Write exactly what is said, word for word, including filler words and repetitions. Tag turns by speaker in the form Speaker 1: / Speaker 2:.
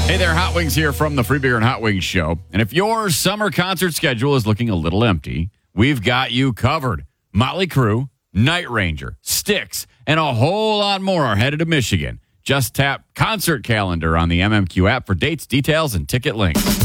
Speaker 1: Hey there, Hot Wings here from the Free Beer and Hot Wings Show. And if your summer concert schedule is looking a little empty, we've got you covered. Motley Crue, Night Ranger, Styx, and a whole lot more are headed to Michigan. Just tap Concert Calendar on the M M Q app for dates, details, and ticket links.